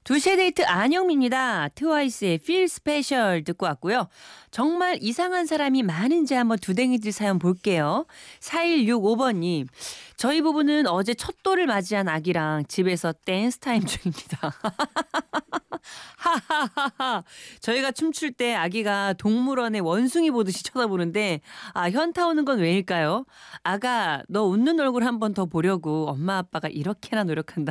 2시의 데이트 안영미입니다. 트와이스의 Feel Special 듣고 왔고요. 정말 이상한 사람이 많은지 한번 두댕이들 사연 볼게요. 4165번님. 저희 부부는 어제 첫 돌을 맞이한 아기랑 집에서 댄스 타임 중입니다. 하하하하. 저희가 춤출 때 아기가 동물원의 원숭이 보듯이 쳐다보는데 현타 오는 건 왜일까요? 아가 너 웃는 얼굴 한 번 더 보려고 엄마 아빠가 이렇게나 노력한다.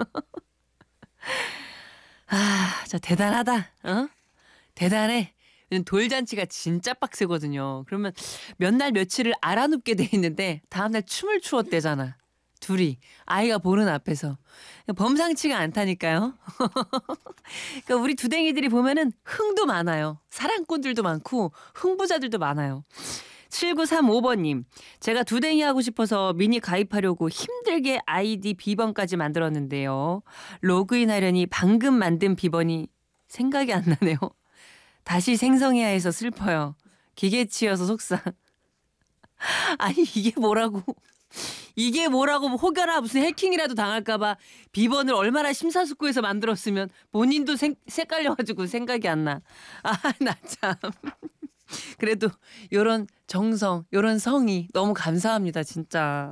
진짜 대단하다. 대단해. 돌잔치가 진짜 빡세거든요. 그러면 몇 날 며칠을 알아눕게 돼 있는데 다음날 춤을 추었대잖아. 둘이 아이가 보는 앞에서. 범상치가 않다니까요. 그러니까 우리 두댕이들이 보면은 흥도 많아요. 사랑꾼들도 많고 흥부자들도 많아요. 7935번님. 제가 두댕이 하고 싶어서 미니 가입하려고 힘들게 아이디 비번까지 만들었는데요. 로그인하려니 방금 만든 비번이 생각이 안 나네요. 다시 생성해야 해서 슬퍼요. 기계치여서 속상. 아니 이게 뭐라고 혹여나 무슨 해킹이라도 당할까 봐 비번을 얼마나 심사숙고해서 만들었으면 본인도 색깔려가지고 생각이 안 나. 나 참. 그래도 요런 정성, 요런 성의 너무 감사합니다, 진짜.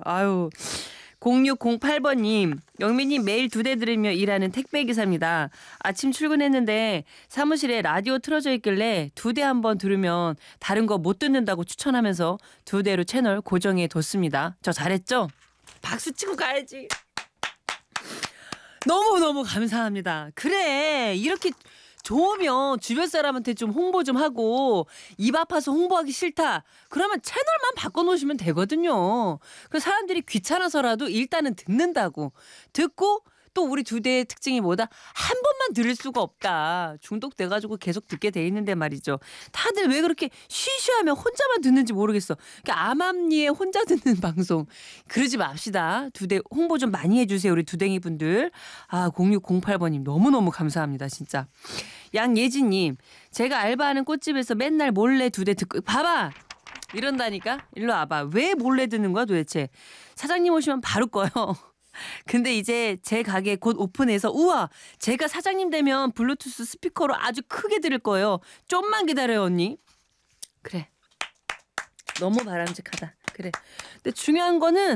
0608번님, 영민님 매일 2대 들으며 일하는 택배기사입니다. 아침 출근했는데 사무실에 라디오 틀어져 있길래 2대 한번 들으면 다른 거 못 듣는다고 추천하면서 2대로 채널 고정해 뒀습니다. 저 잘했죠? 박수 치고 가야지. 너무너무 감사합니다. 그래, 이렇게 좋으면 주변 사람한테 좀 홍보 좀 하고 입 아파서 홍보하기 싫다. 그러면 채널만 바꿔놓으시면 되거든요. 그 사람들이 귀찮아서라도 일단은 듣는다고. 듣고 또 우리 2대의 특징이 뭐다? 한 번만 들을 수가 없다. 중독돼가지고 계속 듣게 돼 있는데 말이죠. 다들 왜 그렇게 쉬쉬하면 혼자만 듣는지 모르겠어. 그러니까 암암리에 혼자 듣는 방송. 그러지 맙시다. 2대 홍보 좀 많이 해주세요. 우리 두댕이 분들. 0608번님 너무너무 감사합니다. 진짜. 양예진님. 제가 알바하는 꽃집에서 맨날 몰래 2대 듣고 봐봐. 이런다니까. 일로 와봐. 왜 몰래 듣는 거야 도대체. 사장님 오시면 바로 꺼요. 근데 이제 제 가게 곧 오픈해서 우와 제가 사장님 되면 블루투스 스피커로 아주 크게 들을 거예요. 좀만 기다려요 언니. 그래. 너무 바람직하다. 그래. 근데 중요한 거는